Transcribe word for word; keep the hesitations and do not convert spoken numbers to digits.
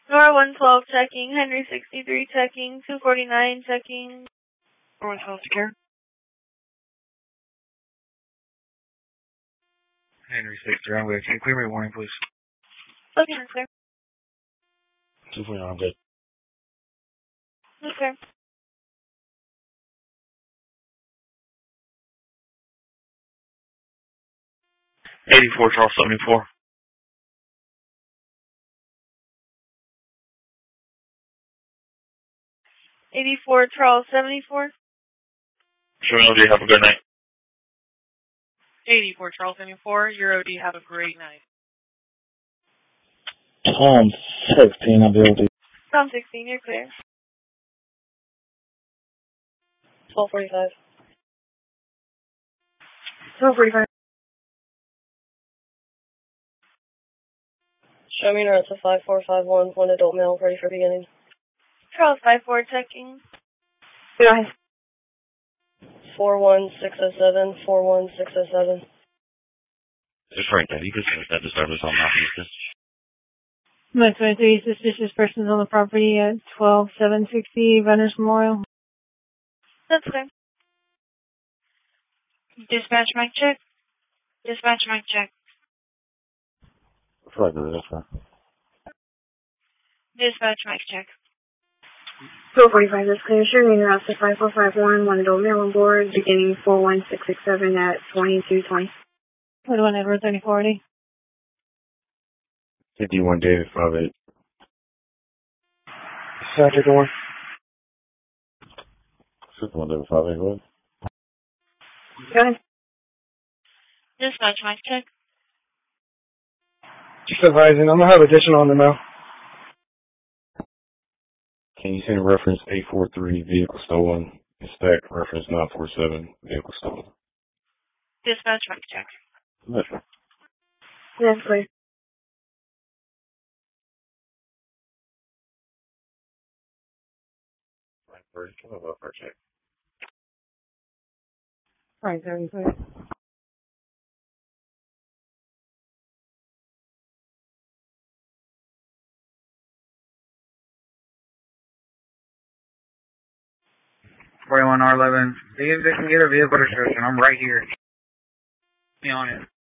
Nora one twelve checking, Henry sixty-three checking, two forty-nine checking. Nora one twelve secure. Henry sixty-three, I'm good. Can you clear me warning, please? Okay, clear. two forty-nine, I'm good. Okay. eighty-four, Charles seventy-four. eighty-four, Charles seventy-four. Sure, L G, have a good night. eighty-four, Charles seventy-four. Euro D, have a great night. Tom sixteen, I'll be able to. Tom sixteen, you're clear. twelve forty-five. twelve forty-five. Show me North to five four five one, one adult male, ready for beginning. Charles five four checking. Yeah. four one six oh seven, four one six oh seven. Just right there. You can set that disturbance on my pieces. nine twenty-three, suspicious persons on the property at twelve seven sixty Runners Memorial. That's clear. Dispatch mic check. Dispatch mic check. Right there, that's fine. Dispatch mic check. twelve forty-five is clear. Sure, you're out to five four five one, one adult male on board, beginning four one six six seven at twenty-two twenty. twenty-one Edward thirty forty. fifty-one, David, five eight. Second door. fifty-one, David, five eight, what? Go ahead. Dispatch mic check. Just advising, I'm going to have additional on the mail. Can you send reference eight four three, vehicle stolen? Inspect reference nine four seven, vehicle stolen. Dispatch mic check. That's right. That's clear. Right, first, come on, welfare check. Right, very clear. forty-one R eleven. See if they can get a vehicle description. I'm right here. Be on it.